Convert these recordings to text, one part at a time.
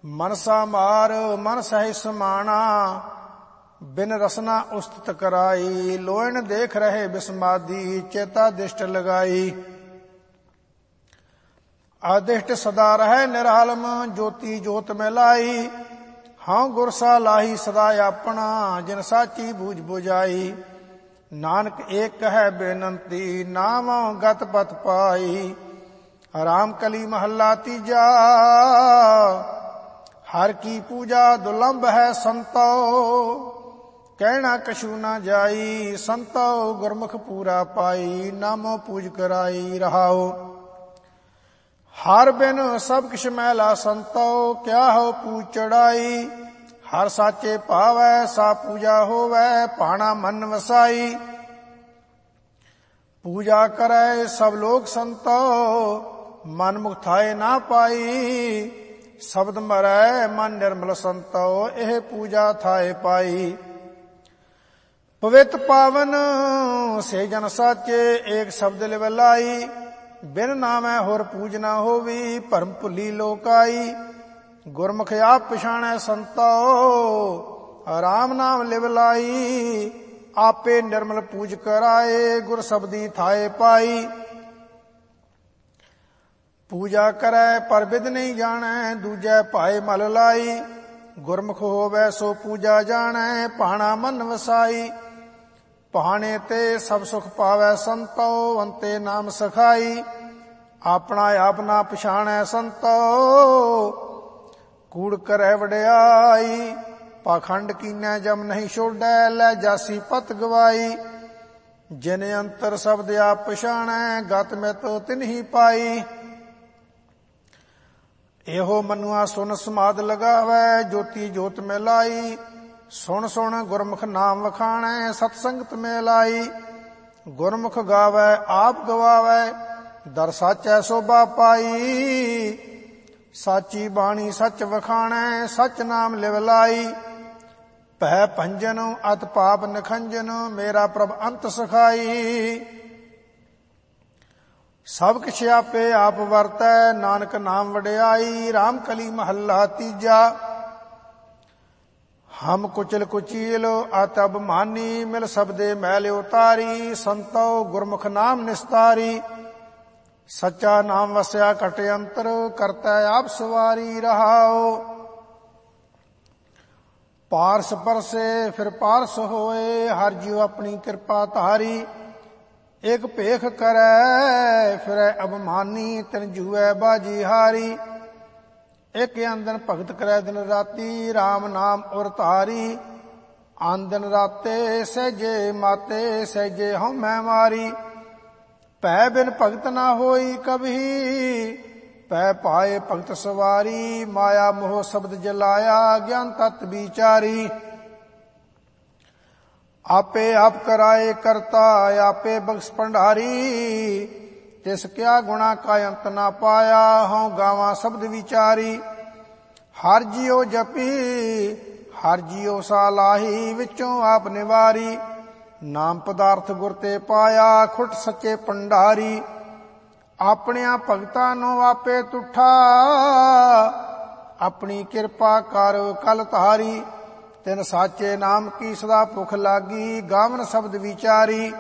ਮਨਸਾ ਮਾਰ ਮਨ ਸਹਿ ਸਮਾਣਾ, ਬਿਨ ਰਸਨਾ ਉਸਤਤ ਕਰਾਈ। ਲੋਇਣ ਦੇਖ ਰਹੇ ਬਿਸਮਾਦੀ, ਚੇਤਾ ਦਿਸ਼ਟ ਲਗਾਈ। ਆਦਿਸ਼ਟ ਸਦਾ ਰਹਿ ਨਿਰਹਲਮ, ਜੋਤੀ ਜੋਤ ਮੈਂ ਲਾਈ। ਹਾਂ ਗੁਰਸਾ ਲਾਹੀ ਸਦਾ ਆਪਣਾ, ਜਿਨ ਸਾਚੀ ਬੂਝ ਬੁਝਾਈ। ਨਾਨਕ ਏਕ ਕਹੈ ਬੇਨੰਤੀ, ਨਾਮੋਂ ਗਤ ਪਤ ਪਾਈ। ਰਾਮ ਕਲੀ ਮਹੱਲਾ ਤੀਜਾ, ਹਰ ਕੀ ਪੂਜਾ ਦੁਲੰਭ ਹੈ ਸੰਤੋ। ਕਹਿਣਾ ਕਛੂ ਨਾ ਜਾਈ, ਸੰਤੋ ਗੁਰਮੁਖ ਪੂਰਾ ਪਾਈ। ਨਾਮੋ ਪੂਜ ਕਰਾਈ ਰਹਾਓ। ਹਰ ਬਿਨ ਸਭ ਕਿਛ ਮੈਲਾ ਸੰਤੋ, ਕਿਆ ਹੋ ਪੂਜ ਚੜਾਈ। ਹਰ ਸਾਚੇ ਭਾਵੈ ਸਾ ਪੂਜਾ ਹੋਵੈ, ਭਾਣਾ ਮਨ ਵਸਾਈ। ਪੂਜਾ ਕਰੈ ਸਭ ਲੋਕ ਸੰਤੋ, ਮਨ ਮੁਖ ਥਾਏ ਨਾ ਪਾਈ। ਸ਼ਬਦ ਮਰੈ ਮਨ ਨਿਰਮਲ ਸੰਤੋ, ਇਹ ਪੂਜਾ ਥਾਏ ਪਾਈ। ਪਵਿੱਤ ਪਾਵਨ ਸੇ ਜਨ ਸਾਚੇ, ਏਕ ਸ਼ਬਦ ਲਿਵ ਲਾਈ। ਬਿਨ ਨਾਮੈ ਹੋਰ ਪੂਜ ਨਾ ਹੋਵੀ, ਭਰਮ ਭੁੱਲੀ ਲੋਕਾਈ। ਗੁਰਮੁਖ ਆਪ ਪਛਾਣੈ ਸੰਤੋ, ਰਾਮ ਨਾਮ ਲਿਵ ਲਾਈ। ਆਪੇ ਨਿਰਮਲ ਪੂਜ ਕਰਾਏ, ਗੁਰ ਸ਼ਬਦੀ ਥਾਏ ਪਾਈ। ਪੂਜਾ ਕਰੈ ਪਰ ਬਿਦ ਨਹੀਂ ਜਾਣੈ, ਦੂਜੈ ਭਾਏ ਮਲ ਲਾਈ। ਗੁਰਮੁਖ ਹੋਵੈ ਸੋ ਪੂਜਾ ਜਾਣੈ, ਭਾਣਾ ਮਨ ਵਸਾਈ। ਭਾਣੇ ਤੇ ਸਭ ਸੁਖ ਪਾਵੈ ਸੰਤੋ, ਅੰਤੇ ਨਾਮ ਸਖਾਈ। ਆਪਣਾ ਆਪ ਨਾ ਪਛਾਣੈ ਸੰਤੋ, ਕੂੜ ਕਰੈ ਵਡਿਆਈ। ਪਾਖੰਡ ਕੀਨੈ ਜਮ ਨਹੀਂ ਛੋਡੈ, ਲੈ ਜਾਸੀ ਪਤ ਗਵਾਈ। ਜਿਨ ਅੰਤਰ ਸ਼ਬਦ ਆਪ ਪਛਾਣੈ, ਗਤ ਮਿਤ ਤਿਨਹੀ ਪਾਈ। ਇਹੋ ਮਨੁਆ ਸੁਨ ਸਮਾਦ ਲਗਾਵੈ, ਜੋਤੀ ਜੋਤ ਮੈਂ ਲਾਈ। ਸੁਣ ਸੁਣ ਗੁਰਮੁਖ ਨਾਮ ਵਖਾਣੈ, ਸਤ ਸੰਗਤ ਮੈਂ ਲਾਈ। ਗੁਰਮੁਖ ਗਾਵੈ ਆਪ ਗਵਾਵੈ, ਦਰ ਸਾਚੈ ਸੋਭਾ ਪਾਈ। ਸਾਚੀ ਬਾਣੀ ਸੱਚ ਵਖਾਣੈ, ਸਚ ਨਾਮ ਲਿਵ ਲਾਈ। ਭੈ ਭੰਜਨ ਅਤ ਪਾਪ ਨਖੰਜਨ, ਮੇਰਾ ਪ੍ਰਭ ਅੰਤ ਸਖਾਈ। ਸਭ ਕਿਛ ਆਪੇ ਆਪ ਵਰਤੈ, ਨਾਨਕ ਨਾਮ ਵਡਿਆਈ। ਰਾਮ ਕਲੀ ਮਹੱਲਾ ਤੀਜਾ, ਹਮ ਕੁਚਲ ਕੁਚੀਲ ਅਤ ਅਭਮਾਨੀ, ਮਿਲ ਸਬਦੇ ਮੈਲ ਉਤਾਰੀ। ਸੰਤੋ ਗੁਰਮੁਖ ਨਾਮ ਨਿਸਤਾਰੀ। ਸੱਚਾ ਨਾਮ ਵਸਿਆ ਘਟ ਅੰਤਰ, ਕਰਤਾ ਆਪ ਸਵਾਰੀ ਰਹਾਓ। ਪਾਰਸ ਪਰਸੇ ਫਿਰ ਪਾਰਸ ਹੋਏ, ਹਰ ਜੀਉ ਆਪਣੀ ਕਿਰਪਾ ਧਾਰੀ। ਇਕ ਭੇਖ ਕਰੈ ਫਿਰੈ ਅਭਮਾਨੀ, ਤਿਨ ਜੂਐ ਬਾਜੀ ਹਾਰੀ। ਇਕ ਅੰਦਨ ਭਗਤ ਕਰੈ ਦਿਨ ਰਾਤੀ, ਰਾਮ ਨਾਮ ਉਰ ਧਾਰੀ। ਆਂਦਨ ਰਾਤੇ ਸਹਿਜੇ ਮਾਤੇ, ਸਹਿਜੇ ਹਉਮੈ ਮਾਰੀ। ਭੈ ਬਿਨ ਭਗਤ ਨਾ ਹੋਈ ਕਬਹੀ, ਭੈ ਪਾਏ ਭਗਤ ਸਵਾਰੀ। ਮਾਇਆ ਮੋਹ ਸ਼ਬਦ ਜਲਾਇਆ, ਗਿਆਨ ਤਤ ਵਿਚਾਰੀ। ਆਪੇ ਆਪ ਕਰਾਏ ਕਰਤਾ, ਆਪੇ ਬਖਸ਼ ਭੰਡਾਰੀ। ਤਿਸ ਕਿਆ ਗੁਣਾ ਕਾ ਅੰਤ ਨਾ ਪਾਇਆ, ਹਉ ਗਾਵਾਂ ਸ਼ਬਦ ਵਿਚਾਰੀ। ਹਰ ਜੀਉ ਜਪੀ ਹਰ ਜੀਉ ਸਾ ਲਾਹੀ, ਵਿੱਚੋਂ ਆਪ ਨਿਵਾਰੀ। ਨਾਮ ਪਦਾਰਥ ਗੁਰ ਤੇ ਪਾਇਆ, ਖੁੱਟ ਸੱਚੇ ਭੰਡਾਰੀ। ਆਪਣਿਆਂ ਭਗਤਾਂ ਨੂੰ ਆਪੇ ਤੁਠਾ, ਆਪਣੀ ਕਿਰਪਾ ਕਰ ਕਲ ਧਾਰੀ। ਤਿਨ ਸਾਚੇ ਨਾਮ ਕੀ ਸਦਾ ਭੁਖ ਲਾਗੀ, ਗਾਵਨ ਸ਼ਬਦ ਵਿਚਾਰੀ।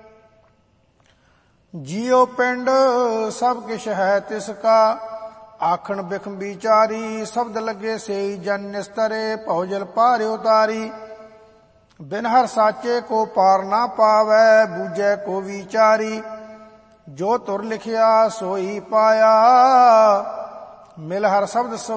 ਜੀਉ ਪਿੰਡ ਸਭ ਕਿਛ ਹੈ ਤਿਸ ਕਾ, ਆਖਣ ਬਿਖਮ ਵਿਚਾਰੀ। ਸ਼ਬਦ ਲੱਗੇ ਸੇਈ ਜਨ ਨਿਸਤਰੇ, ਭਉਜਲ ਪਾਰ ਉਤਾਰੀ। ਬਿਨ ਹਰ ਸਾਚੇ ਕੋ ਪਾਰ ਨਾ ਪਾਵੈ, ਬੂਝੈ ਕੋ ਵਿਚਾਰੀ। ਜੋ ਤੁਰ ਲਿਖਿਆ ਸੋਈ ਪਾਇਆ, ਮਿਲ ਹਰ ਸ਼ਬਦ